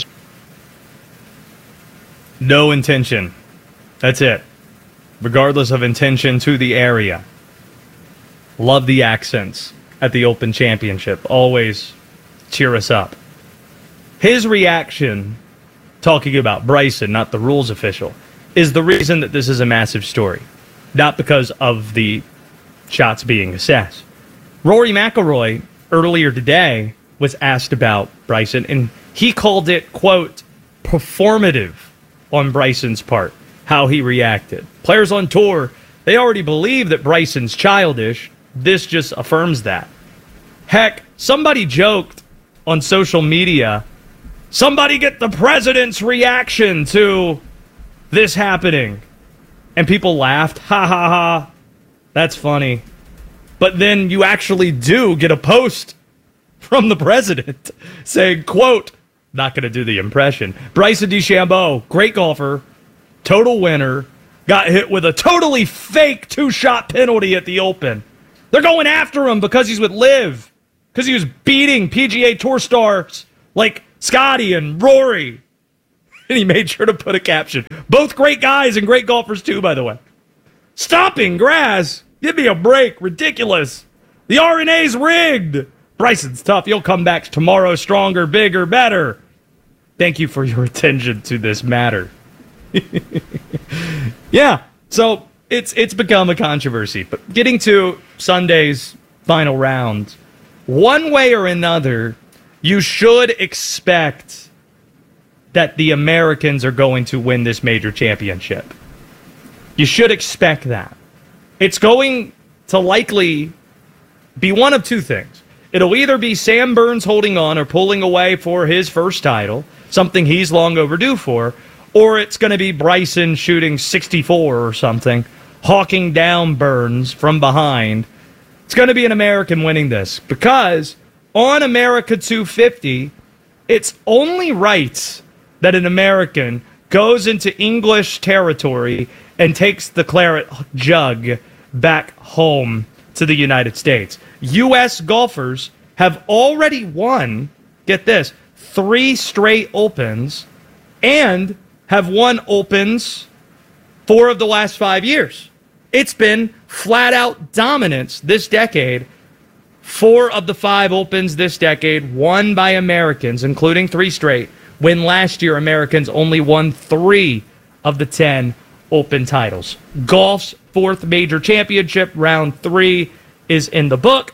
no intention. That's it. Regardless of intention to the area. Love the accents at the Open Championship. Always cheer us up. His reaction, talking about Bryson, not the rules official, is the reason that this is a massive story. Not because of the shots being assessed. Rory McIlroy earlier today was asked about Bryson, and he called it, quote, performative on Bryson's part, how he reacted. Players on tour, they already believe that Bryson's childish. This just affirms that. Heck, somebody joked on social media, somebody get the president's reaction to this happening. And people laughed. Ha ha ha. That's funny. But then you actually do get a post from the president saying, quote, not going to do the impression, Bryson DeChambeau, great golfer, total winner, got hit with a totally fake 2-shot penalty at the Open. They're going after him because he's with LIV, because he was beating PGA Tour stars like Scotty and Rory. And he made sure to put a caption. Both great guys and great golfers too, by the way. Stomping grass. Give me a break. Ridiculous. The RNA's rigged. Bryson's tough. He'll come back tomorrow stronger, bigger, better. Thank you for your attention to this matter. Yeah, so it's become a controversy. But getting to Sunday's final round, one way or another, you should expect that the Americans are going to win this major championship. You should expect that. It's going to likely be one of two things. It'll either be Sam Burns holding on or pulling away for his first title, something he's long overdue for, or it's going to be Bryson shooting 64 or something, hawking down Burns from behind. It's going to be an American winning this, because on America 250, it's only right that an American goes into English territory and takes the claret jug back home to the United States. U.S. golfers have already won, get this, 3 straight Opens and have won Opens 4 of the last 5 years. It's been flat-out dominance this decade. 4 of the 5 Opens this decade won by Americans, including 3 straight, when last year Americans only won 3 of the 10 Open titles. Golf's 4th major championship, round 3, is in the book.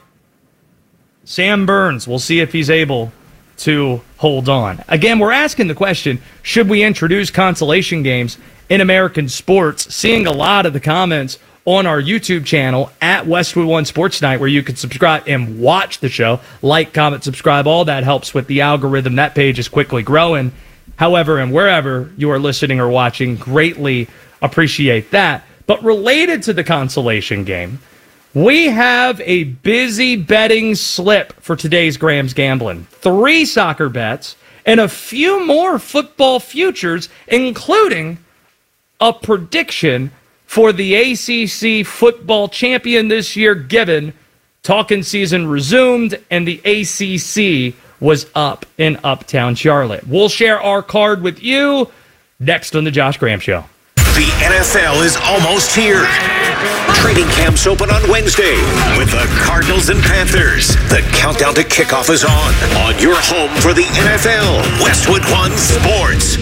Sam Burns, we'll see if he's able to hold on. Again, we're asking the question, should we introduce consolation games in American sports? Seeing a lot of the comments on our YouTube channel at Westwood One Sports Night, where you can subscribe and watch the show. Like, comment, subscribe, all that helps with the algorithm. That page is quickly growing. However, and wherever you are listening or watching, greatly appreciate that. But related to the consolation game, we have a busy betting slip for today's Graham's Gambling. 3 soccer bets and a few more football futures, including a prediction for the ACC football champion this year, given talking season resumed and the ACC was up in Uptown Charlotte. We'll share our card with you next on the Josh Graham Show. The NFL is almost here. Training camps open on Wednesday with the Cardinals and Panthers. The countdown to kickoff is on your home for the NFL, Westwood One Sports.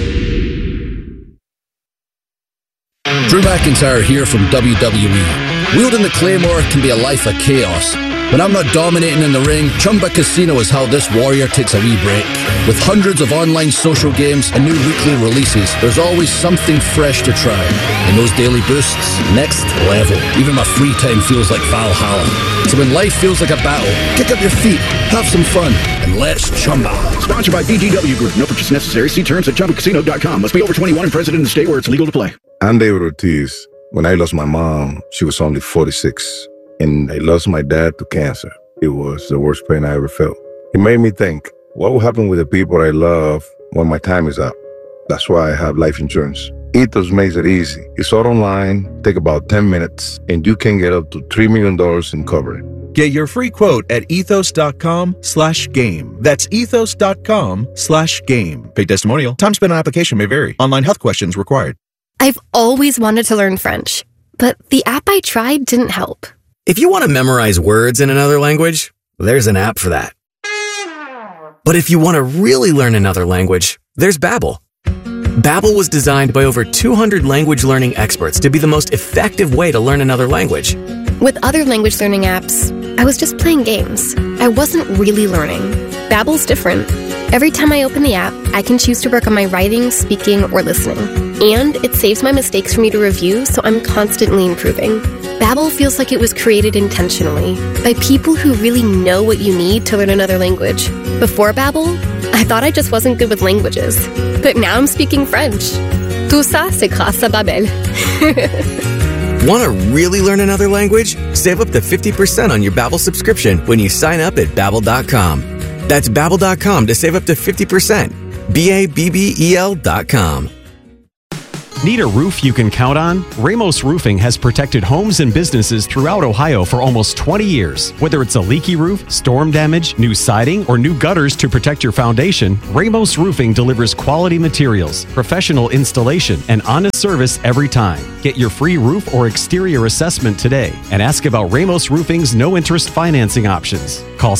Drew McIntyre here from WWE. Wielding the Claymore can be a life of chaos. When I'm not dominating in the ring, Chumba Casino is how this warrior takes a wee break. With hundreds of online social games and new weekly releases, there's always something fresh to try. And those daily boosts, next level. Even my free time feels like Valhalla. So when life feels like a battle, kick up your feet, have some fun, and let's Chumba. Sponsored by BGW Group. No purchase necessary. See terms at ChumbaCasino.com. Must be over 21 and present in the state where it's legal to play. I'm David Ortiz. When I lost my mom, she was only 46. And I lost my dad to cancer. It was the worst pain I ever felt. It made me think, what will happen with the people I love when my time is up? That's why I have life insurance. Ethos makes it easy. It's all online, take about 10 minutes, and you can get up to $3 million in coverage. Get your free quote at ethos.com/game. That's ethos.com/game. Paid testimonial. Time spent on application may vary. Online health questions required. I've always wanted to learn French, but the app I tried didn't help. If you want to memorize words in another language, there's an app for that. But if you want to really learn another language, there's Babbel. Babbel was designed by over 200 language learning experts to be the most effective way to learn another language. With other language learning apps, I was just playing games. I wasn't really learning. Babbel's different. Every time I open the app, I can choose to work on my writing, speaking, or listening. And it saves my mistakes for me to review, so I'm constantly improving. Babbel feels like it was created intentionally by people who really know what you need to learn another language. Before Babbel, I thought I just wasn't good with languages. But now I'm speaking French. Tout ça, c'est grâce à Babbel. Want to really learn another language? Save up to 50% on your Babbel subscription when you sign up at Babbel.com. That's Babbel.com to save up to 50%. Babbel.com. Need a roof you can count on? Ramos Roofing has protected homes and businesses throughout Ohio for almost 20 years. Whether it's a leaky roof, storm damage, new siding, or new gutters to protect your foundation, Ramos Roofing delivers quality materials, professional installation, and honest service every time. Get your free roof or exterior assessment today and ask about Ramos Roofing's no-interest financing options. Call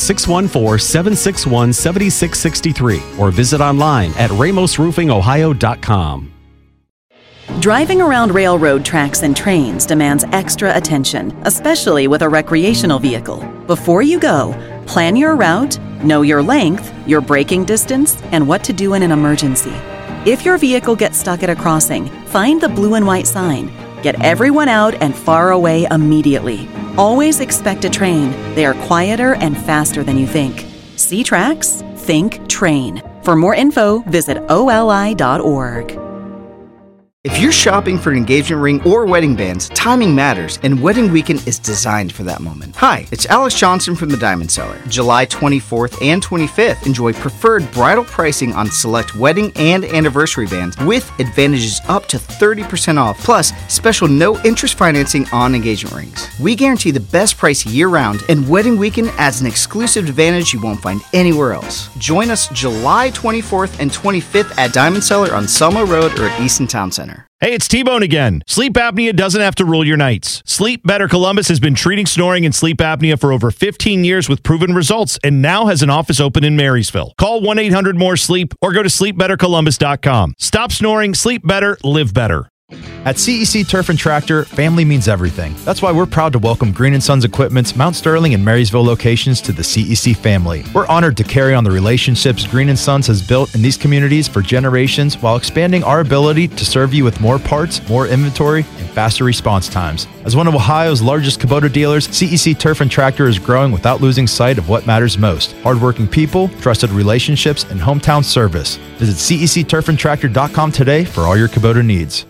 614-761-7663 or visit online at ramosroofingohio.com. Driving around railroad tracks and trains demands extra attention, especially with a recreational vehicle. Before you go, plan your route, know your length, your braking distance, and what to do in an emergency. If your vehicle gets stuck at a crossing, find the blue and white sign. Get everyone out and far away immediately. Always expect a train. They are quieter and faster than you think. See tracks? Think train. For more info, visit oli.org. If you're shopping for an engagement ring or wedding bands, timing matters, and Wedding Weekend is designed for that moment. Hi, it's Alex Johnson from the Diamond Cellar. July 24th and 25th, enjoy preferred bridal pricing on select wedding and anniversary bands with advantages up to 30% off, plus special no-interest financing on engagement rings. We guarantee the best price year-round, and Wedding Weekend adds an exclusive advantage you won't find anywhere else. Join us July 24th and 25th at Diamond Cellar on Selma Road or at Easton Town Center. Hey, it's T-Bone again. Sleep apnea doesn't have to rule your nights. Sleep Better Columbus has been treating snoring and sleep apnea for over 15 years with proven results and now has an office open in Marysville. Call 1-800-MORE-SLEEP or go to sleepbettercolumbus.com. Stop snoring, sleep better, live better. At CEC Turf and Tractor, family means everything. That's why we're proud to welcome Green & Sons Equipment's Mount Sterling and Marysville locations to the CEC family. We're honored to carry on the relationships Green & Sons has built in these communities for generations while expanding our ability to serve you with more parts, more inventory, and faster response times. As one of Ohio's largest Kubota dealers, CEC Turf and Tractor is growing without losing sight of what matters most: hardworking people, trusted relationships, and hometown service. Visit CECturfandtractor.com today for all your Kubota needs.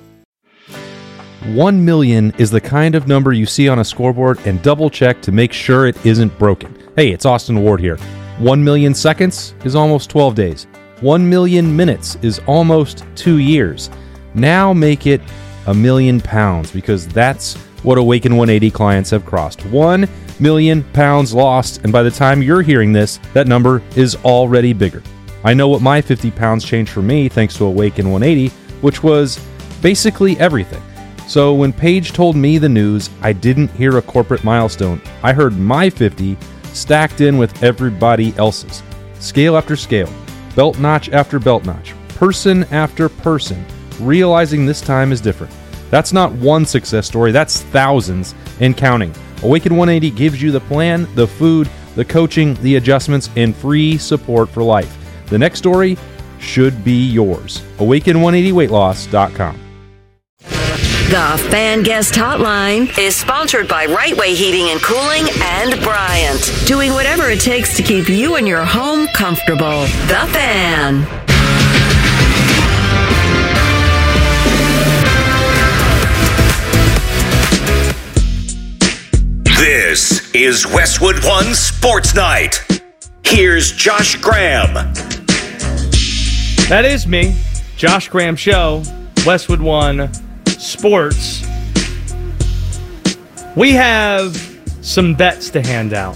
1 million is the kind of number you see on a scoreboard and double check to make sure it isn't broken. Hey, it's Austin Ward here. 1 million seconds is almost 12 days. 1 million minutes is almost 2 years. Now make it £1 million, because that's what Awaken 180 clients have crossed. 1 million pounds lost, and by the time you're hearing this, that number is already bigger. I know what my 50 pounds changed for me thanks to Awaken 180, which was basically everything. So when Paige told me the news, I didn't hear a corporate milestone. I heard my 50 stacked in with everybody else's. Scale after scale, belt notch after belt notch, person after person, realizing this time is different. That's not one success story, that's thousands and counting. Awaken 180 gives you the plan, the food, the coaching, the adjustments, and free support for life. The next story should be yours. Awaken180weightloss.com. The Fan Guest Hotline is sponsored by Right Way Heating and Cooling and Bryant, doing whatever it takes to keep you and your home comfortable. The Fan. This is Westwood One Sports Night. Here's Josh Graham. That is me, Josh Graham Show, Westwood One Sports. We have some bets to hand out.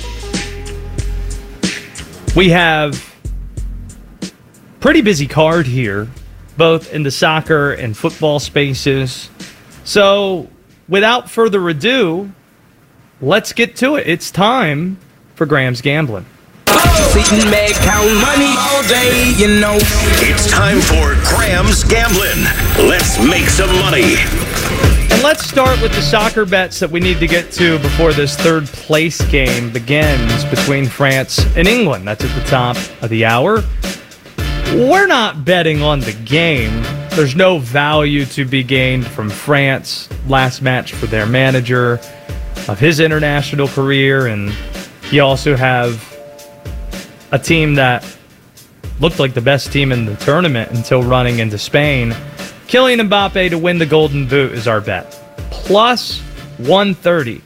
We have pretty busy card here, both in the soccer and football spaces. So, without further ado, let's get to it. It's time for Graham's Gambling. Sitting back, count money all day, you know. It's time for Graham's Gambling. Let's make some money. And let's start with the soccer bets that we need to get to before this third place game begins between France and England. That's at the top of the hour. We're not betting on the game. There's no value to be gained from France. Last match for their manager of his international career, and you also have a team that looked like the best team in the tournament until running into Spain. Kylian Mbappe to win the Golden Boot is our bet. Plus 130.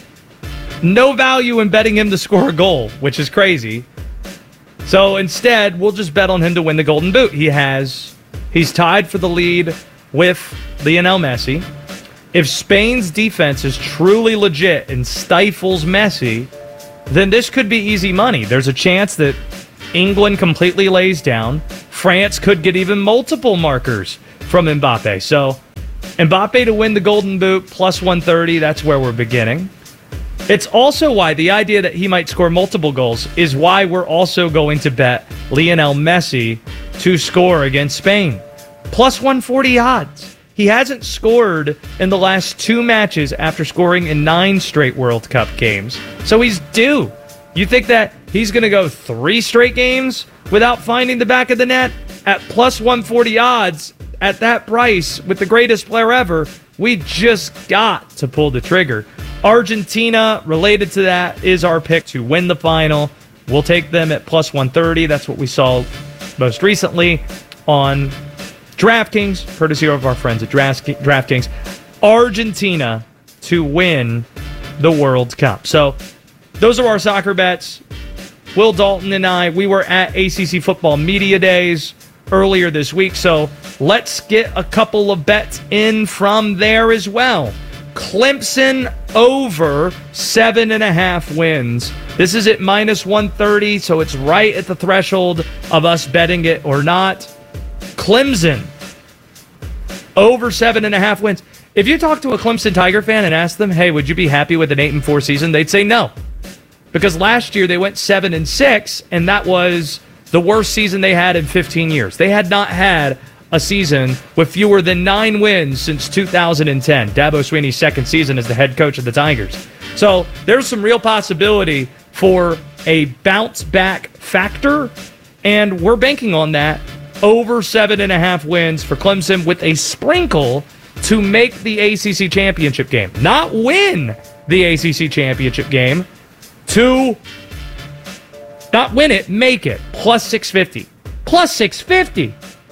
No value in betting him to score a goal, which is crazy. So instead, we'll just bet on him to win the Golden Boot. He's tied for the lead with Lionel Messi. If Spain's defense is truly legit and stifles Messi, then this could be easy money. There's a chance that England completely lays down. France could get even multiple markers from Mbappe. So Mbappe to win the Golden Boot, plus 130, that's where we're beginning. It's also why the idea that he might score multiple goals is why we're also going to bet Lionel Messi to score against Spain. Plus 140 odds. He hasn't scored in the last 2 matches after scoring in 9 straight World Cup games. So he's due. You think that he's going to go 3 straight games without finding the back of the net? At plus 140 odds, at that price, with the greatest player ever, we just got to pull the trigger. Argentina, related to that, is our pick to win the final. We'll take them at plus 130. That's what we saw most recently on DraftKings, courtesy of our friends at DraftKings. Argentina to win the World Cup. So those are our soccer bets. Will Dalton and I, we were at ACC Football Media Days earlier this week, so let's get a couple of bets in from there as well. Clemson over 7.5 wins. This is at minus 130, so it's right at the threshold of us betting it or not. Clemson over 7.5 wins. If you talk to a Clemson Tiger fan and ask them, hey, would you be happy with an 8-4 season? They'd say no. Because last year they went 7-6, and that was the worst season they had in 15 years. They had not had a season with fewer than 9 wins since 2010. Dabo Swinney's second season as the head coach of the Tigers. So there's some real possibility for a bounce back factor, and we're banking on that. Over 7.5 wins for Clemson with a sprinkle to make the ACC championship game. Not win the ACC championship game. To not win it, make it. Plus 650. Plus 650.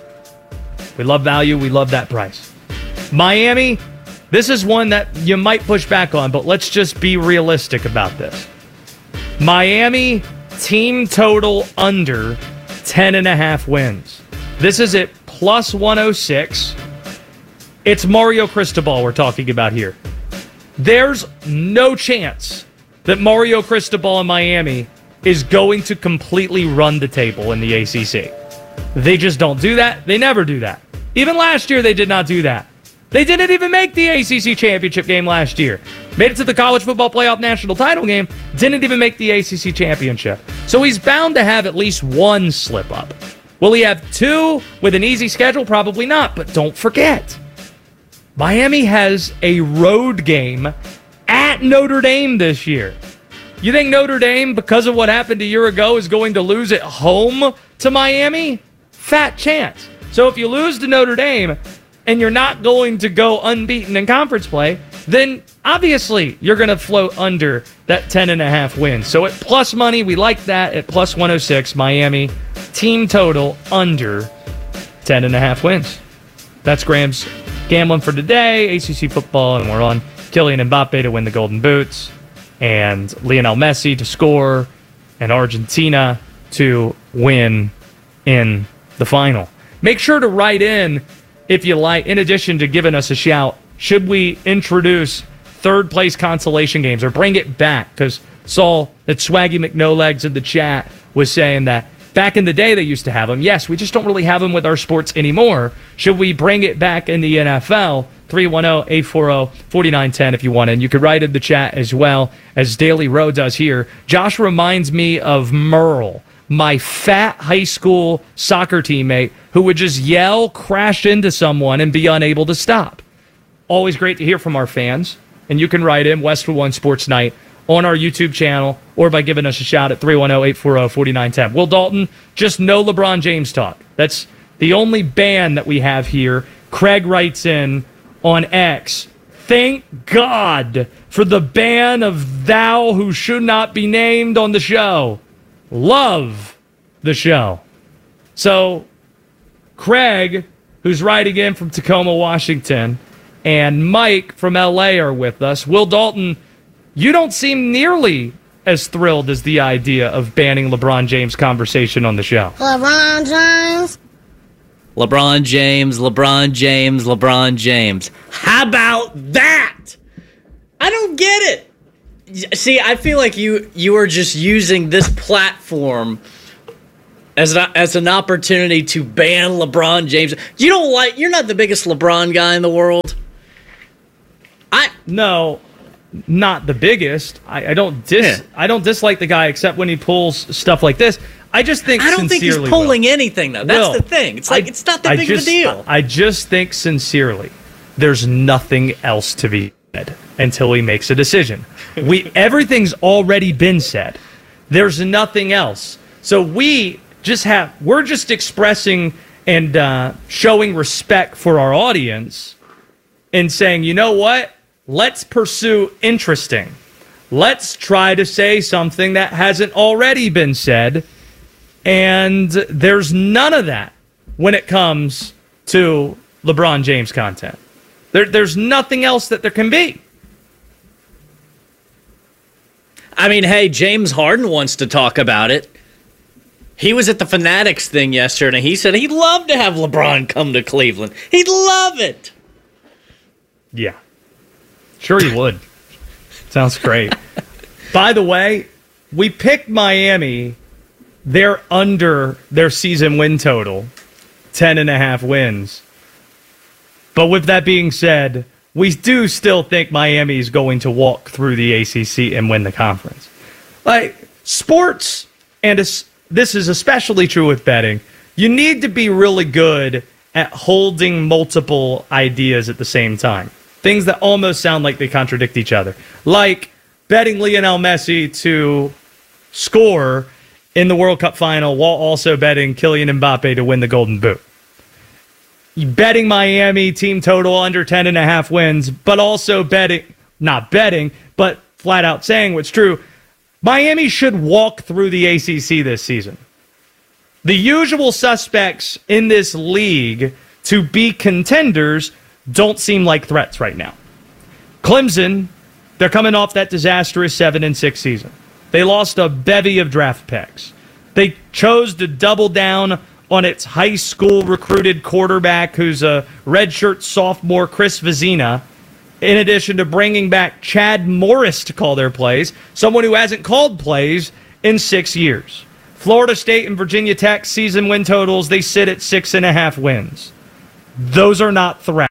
We love value. We love that price. Miami, this is one that you might push back on, but let's just be realistic about this. Miami, team total under 10.5 wins. This is at plus 106. It's Mario Cristobal we're talking about here. There's no chance that Mario Cristobal in Miami is going to completely run the table in the ACC. They just don't do that. They never do that. Even last year, they did not do that. They didn't even make the ACC championship game last year. Made it to the college football playoff national title game. Didn't even make the ACC championship. So he's bound to have at least one slip up. Will he have 2 with an easy schedule? Probably not. But don't forget, Miami has a road game at Notre Dame this year. You think Notre Dame, because of what happened a year ago, is going to lose at home to Miami? Fat chance. So if you lose to Notre Dame and you're not going to go unbeaten in conference play, then obviously you're going to float under that 10.5 wins. So at plus money, we like that at plus 106. Miami, team total under 10.5 wins. That's Graham's gambling for today. ACC football, and we're on Kylian Mbappe to win the Golden Boots, and Lionel Messi to score, and Argentina to win in the final. Make sure to write in if you like, in addition to giving us a shout, should we introduce third place consolation games or bring it back? Because saw that Swaggy McNolegs in the chat was saying that back in the day they used to have them. Yes, we just don't really have them with our sports anymore. Should we bring it back in the NFL? 310-840-4910 if you want. And you could write in the chat as well, as Daily Row does here. Josh reminds me of Merle, my fat high school soccer teammate who would just yell, crash into someone, and be unable to stop. always great to hear from our fans. And you can write in Westwood One Sports Night on our YouTube channel or by giving us a shout at 310-840-4910. Will Dalton, just no LeBron James talk. That's the only ban that we have here. Craig writes in on X, thank God for the ban of thou who should not be named on the show. Love the show. So, Craig, who's writing in from Tacoma, Washington, and Mike from LA are with us. Will Dalton, you don't seem nearly as thrilled as the idea of banning LeBron James conversation on the show. LeBron James. LeBron James, LeBron James, LeBron James. How about that? I don't get it. See, I feel like you are just using this platform as an opportunity to ban LeBron James. You're not the biggest LeBron guy in the world. No, not the biggest. I don't dislike the guy except when he pulls stuff like this. I don't think he's pulling anything though. That's the thing. It's like it's not that big of a deal. I just think sincerely, there's nothing else to be said until he makes a decision. Everything's already been said. There's nothing else. So we're just expressing and showing respect for our audience and saying, you know what? Let's pursue interesting. Let's try to say something that hasn't already been said. And there's none of that when it comes to LeBron James content. There's nothing else that there can be. I mean, hey, James Harden wants to talk about it. He was at the Fanatics thing yesterday, and he said he'd love to have LeBron come to Cleveland. He'd love it. Yeah. Sure he would. Sounds great. By the way, we picked Miami. They're under their season win total, 10.5 wins. But with that being said, we do still think Miami is going to walk through the ACC and win the conference. Like, sports, and this is especially true with betting, you need to be really good at holding multiple ideas at the same time. Things that almost sound like they contradict each other. Like betting Lionel Messi to score in the World Cup final while also betting Kylian Mbappe to win the Golden Boot. Betting Miami team total under 10.5 wins, but also not betting, but flat out saying what's true. Miami should walk through the ACC this season. The usual suspects in this league to be contenders don't seem like threats right now. Clemson, they're coming off that disastrous 7-6 season. They lost a bevy of draft picks. They chose to double down on its high school recruited quarterback who's a redshirt sophomore, Chris Vezina, in addition to bringing back Chad Morris to call their plays, someone who hasn't called plays in 6 years. Florida State and Virginia Tech season win totals, they sit at 6.5 wins. Those are not threats.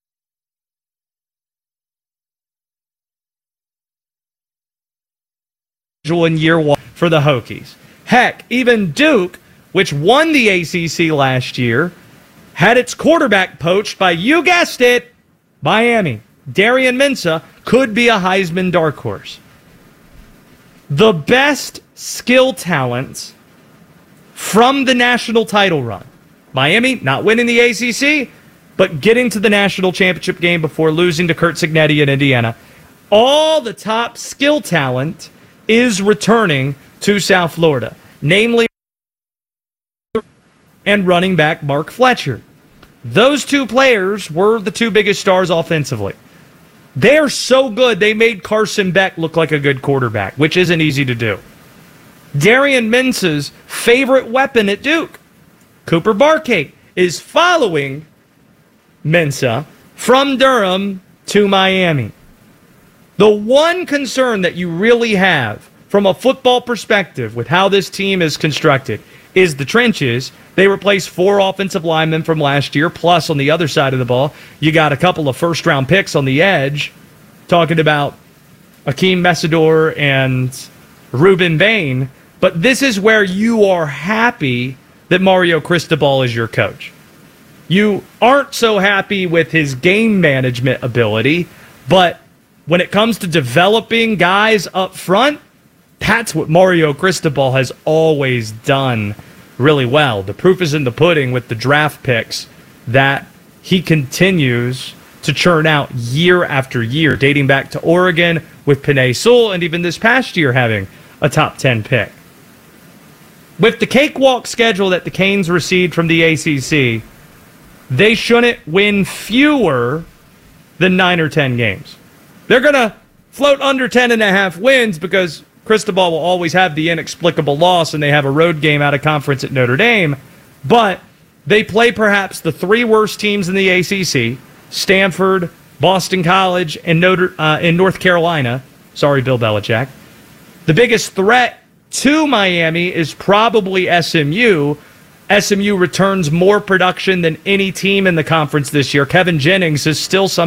In year one for the Hokies. Heck, even Duke, which won the ACC last year, had its quarterback poached by, you guessed it, Miami. Darian Mensah could be a Heisman dark horse. The best skill talents from the national title run. Miami not winning the ACC, but getting to the national championship game before losing to Curt Cignetti in Indiana. All the top skill talent is returning to South Florida, namely and running back Mark Fletcher. Those two players were the two biggest stars offensively. They're so good, they made Carson Beck look like a good quarterback, which isn't easy to do. Darian Mensah's favorite weapon at Duke, Cooper Barcake, is following Mensah from Durham to Miami. The one concern that you really have from a football perspective with how this team is constructed is the trenches. They replaced 4 offensive linemen from last year, plus on the other side of the ball, you got a couple of first-round picks on the edge, talking about Akeem Mesidor and Reuben Bain. But this is where you are happy that Mario Cristobal is your coach. You aren't so happy with his game management ability, but when it comes to developing guys up front, that's what Mario Cristobal has always done really well. The proof is in the pudding with the draft picks that he continues to churn out year after year, dating back to Oregon with Penei Sewell, and even this past year having a top 10 pick. With the cakewalk schedule that the Canes received from the ACC, they shouldn't win fewer than 9 or 10 games. They're going to float under 10.5 wins because Cristobal will always have the inexplicable loss, and they have a road game out of conference at Notre Dame. But they play perhaps the 3 worst teams in the ACC, Stanford, Boston College, and in North Carolina. Sorry, Bill Belichick. The biggest threat to Miami is probably SMU. SMU returns more production than any team in the conference this year. Kevin Jennings is still some